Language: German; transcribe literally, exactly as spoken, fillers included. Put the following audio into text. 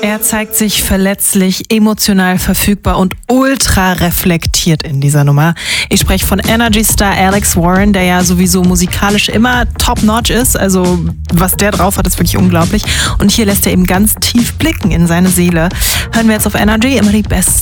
Er zeigt sich verletzlich, emotional verfügbar und ultra reflektiert in dieser Nummer. Ich spreche von Energy-Star Alex Warren, der ja sowieso musikalisch immer top-notch ist. Also was der drauf hat, ist wirklich unglaublich. Und hier lässt er eben ganz tief blicken in seine Seele. Hören wir jetzt auf Energy immer die besten